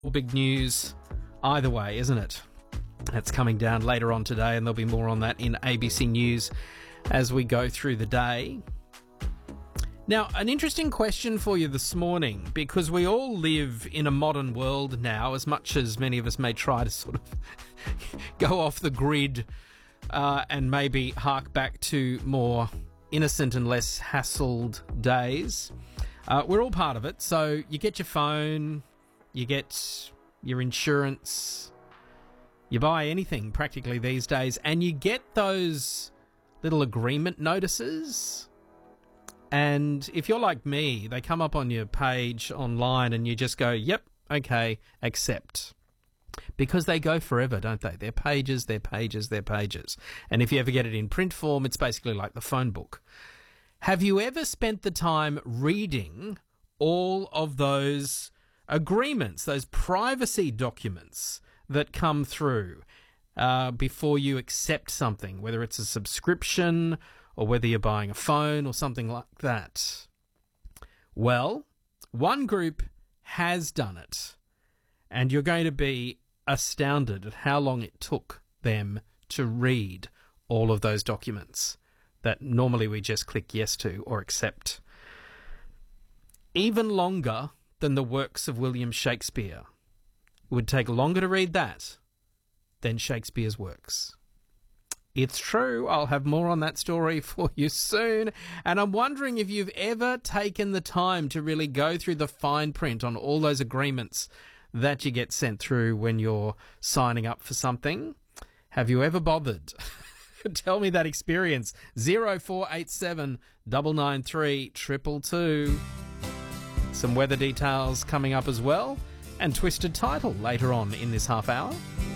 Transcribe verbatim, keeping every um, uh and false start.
Big news either way, isn't it? That's coming down later on today, and there'll be more on that in A B C News as we go through the day. Now, an interesting question for you this morning, because we all live in a modern world now, as much as many of us may try to sort of go off the grid uh, and maybe hark back to more innocent and less hassled days. Uh, we're all part of it, so you get your phone, you get your insurance, you buy anything practically these days, and you get those little agreement notices. And if you're like me, they come up on your page online and you just go, yep, okay, accept. Because they go forever, don't they? They're pages, they're pages, they're pages. And if you ever get it in print form, it's basically like the phone book. Have you ever spent the time reading all of those agreements, those privacy documents that come through uh, before you accept something, whether it's a subscription or whether you're buying a phone or something like that? Well, one group has done it, and you're going to be astounded at how long it took them to read all of those documents that normally we just click yes to or accept. Even longer than the works of William Shakespeare. It would take longer to read that than Shakespeare's works. It's true. I'll have more on that story for you soon. And I'm wondering if you've ever taken the time to really go through the fine print on all those agreements that you get sent through when you're signing up for something. Have you ever bothered? Tell me that experience. zero four eight seven, nine nine three, two two two. Some weather details coming up as well, and Twisted Title later on in this half hour.